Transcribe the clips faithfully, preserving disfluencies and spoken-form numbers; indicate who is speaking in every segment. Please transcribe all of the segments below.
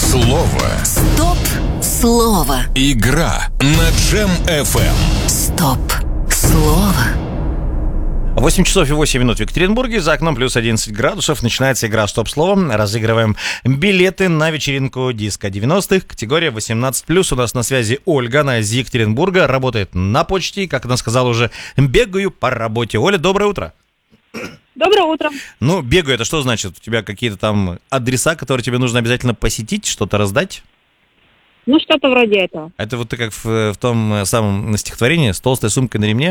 Speaker 1: Слово.
Speaker 2: Стоп слово.
Speaker 1: Игра на Джем эф эм.
Speaker 2: Стоп слово.
Speaker 3: восемь часов и восемь минут в Екатеринбурге, за окном плюс одиннадцать градусов. Начинается игра «Стоп словом». Разыгрываем билеты на вечеринку диско девяностых, категория восемнадцать плюс. У нас на связи Ольга, она из Екатеринбурга, работает на почте, и, как она сказала уже, бегаю по работе. Оля, доброе утро.
Speaker 4: Доброе утро.
Speaker 3: Ну, бегаю, это что значит? У тебя какие-то там адреса, которые тебе нужно обязательно посетить, что-то раздать?
Speaker 4: Ну, что-то вроде этого.
Speaker 3: Это вот ты как в, в том самом стихотворении «С толстой сумкой на ремне»?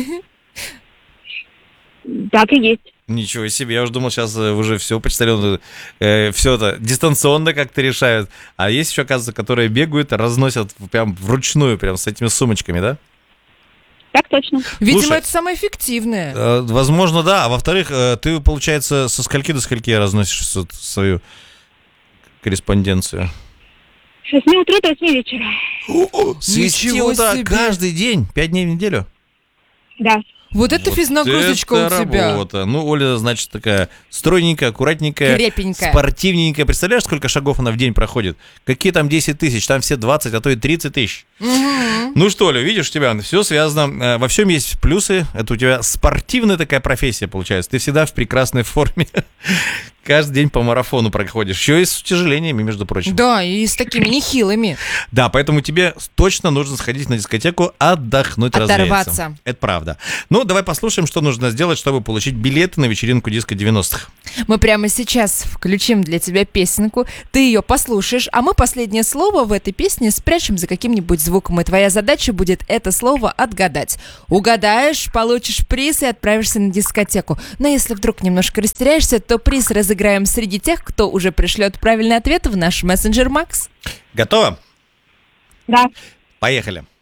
Speaker 4: Так и есть.
Speaker 3: Ничего себе, я уже думал, сейчас уже все почтальоны, э, все это дистанционно как-то решают. А есть еще, оказывается, которые бегают, разносят прям вручную, прям с этими сумочками, да?
Speaker 4: Так точно.
Speaker 5: Видимо,
Speaker 3: Слушай,
Speaker 5: это самое эффективное.
Speaker 3: Э, возможно, да. А во-вторых, э, ты, получается, со скольки до скольки разносишь с- свою корреспонденцию?
Speaker 4: С восьми утра до восьми вечера.
Speaker 3: С
Speaker 5: Ничего
Speaker 3: утра
Speaker 5: себе.
Speaker 3: каждый день, пять дней в неделю?
Speaker 4: Да.
Speaker 5: Вот это
Speaker 3: Вот
Speaker 5: физнагрузочка
Speaker 3: это
Speaker 5: у тебя.
Speaker 3: работа. Ну, Оля, значит, такая стройненькая, аккуратненькая,
Speaker 5: Крепенькая.
Speaker 3: спортивненькая. Представляешь, сколько шагов она в день проходит? Какие там десять тысяч? Там все двадцать, а то и тридцать тысяч. Ну что, Оля, видишь тебя, все связано. Э, Во всем есть плюсы. Это у тебя спортивная такая профессия получается. Ты всегда в прекрасной форме. Каждый день по марафону проходишь. Еще и с утяжелениями, между прочим.
Speaker 5: Да, и с такими нехилыми.
Speaker 3: Да, поэтому тебе точно нужно сходить на дискотеку, отдохнуть,
Speaker 5: Оторваться.
Speaker 3: развеяться. Это правда. Ну, давай послушаем, что нужно сделать, чтобы получить билеты на вечеринку диско девяностых.
Speaker 5: Мы прямо сейчас включим для тебя песенку, ты ее послушаешь, а мы последнее слово в этой песне спрячем за каким-нибудь звуком, и твоя задача будет это слово отгадать. Угадаешь, получишь приз и отправишься на дискотеку. Но если вдруг немножко растеряешься, то приз разыграем среди тех, кто уже пришлет правильный ответ в наш мессенджер Макс.
Speaker 3: Готово?
Speaker 4: Да.
Speaker 3: Поехали.